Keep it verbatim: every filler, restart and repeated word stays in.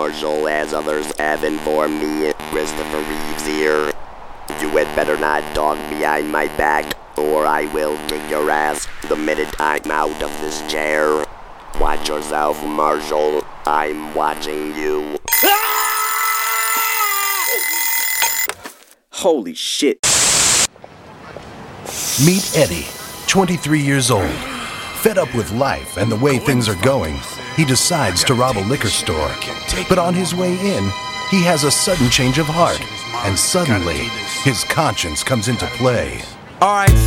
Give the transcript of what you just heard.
Marshall, as others have informed me. Christopher Reeves here. You had better not talk behind my back, or I will kick your ass the minute I'm out of this chair. Watch yourself, Marshall. I'm watching you. Holy shit. Meet Eddie, twenty-three years old. Fed up with life and the way things are going, he decides to rob a liquor store. But on his way in, he has a sudden change of heart, and suddenly, his conscience comes into play. All right.